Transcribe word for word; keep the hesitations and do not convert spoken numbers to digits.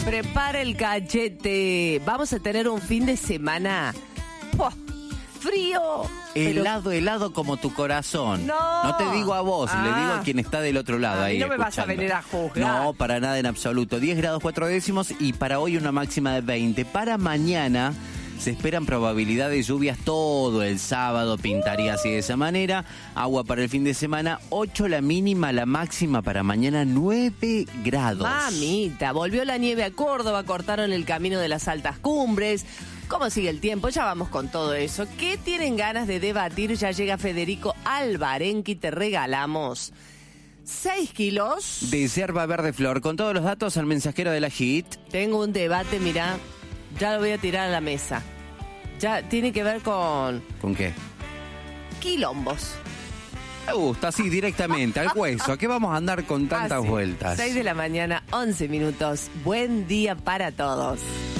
Prepara el cachete. Vamos a tener un fin de semana ¡puah! Frío. Helado, pero... helado como tu corazón. No. No te digo a vos, Ah. le digo a quien está del otro lado. A mí ahí no me vas a escuchando. venir a juzgar. No, para nada en absoluto. diez grados cuatro décimos y para hoy una máxima de veinte. Para mañana se esperan probabilidad de lluvias todo el sábado, pintaría así de esa manera. Agua para el fin de semana, ocho la mínima, la máxima para mañana nueve grados. Mamita, volvió la nieve a Córdoba, cortaron el camino de las altas cumbres. ¿Cómo sigue el tiempo? Ya vamos con todo eso. ¿Qué tienen ganas de debatir? Ya llega Federico Alvarenqui, te regalamos seis kilos de yerba verde flor, con todos los datos al mensajero de la Hit. Tengo un debate, mirá, ya lo voy a tirar a la mesa. Ya tiene que ver con ¿Con qué? quilombos. Me gusta, así directamente, al hueso. ¿A qué vamos a andar con tantas Así, vueltas? seis de la mañana, once minutos. Buen día para todos.